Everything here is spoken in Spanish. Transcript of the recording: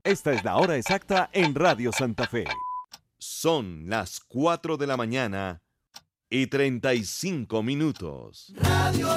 Esta es la hora exacta en Radio Santa Fe. Son las 4 de la mañana y 35 minutos. Radio